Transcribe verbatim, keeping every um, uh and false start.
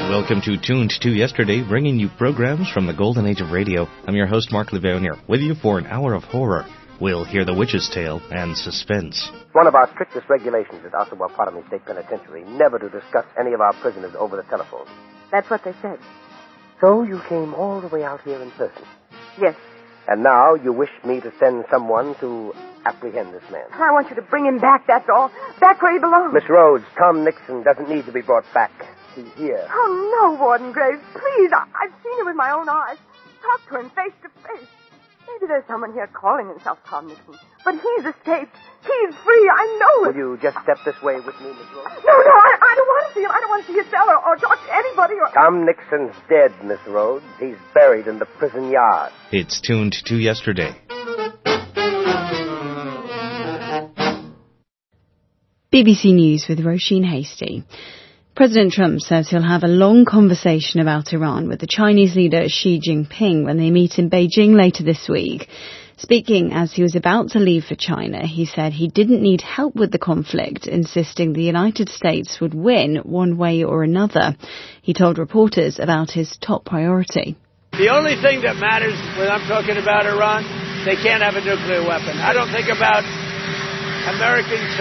Welcome to Tuned to Yesterday, bringing you programs from the golden age of radio. I'm your host, Mark Levonier, with you for an hour of horror. We'll hear the witch's tale and suspense. One of our strictest regulations at Ottawa Potomac State Penitentiary, never to discuss any of our prisoners over the telephone. That's what they said. So you came all the way out here in person? Yes. And now you wish me to send someone to apprehend this man? I want you to bring him back, that's all. Back where he belongs. Miss Rhodes, Tom Nixon doesn't need to be brought back. He's here. Oh, no, Warden Graves. Please, I- I've seen him with my own eyes. Talk to him face to face. Maybe there's someone here calling himself Tom Nixon. But he's escaped. He's free. I know it. Will you just step this way with me, Miss Rhodes? No, no, I, I don't want to see him. I don't want to see his cell or, or talk to anybody. Or... Tom Nixon's dead, Miss Rhodes. He's buried in the prison yard. It's Tuned to Yesterday. B B C News with Roisin Hastie. President Trump says he'll have a long conversation about Iran with the Chinese leader Xi Jinping when they meet in Beijing later this week. Speaking as he was about to leave for China, he said he didn't need help with the conflict, insisting the United States would win one way or another. He told reporters about his top priority. The only thing that matters when I'm talking about Iran, they can't have a nuclear weapon. I don't think about Americans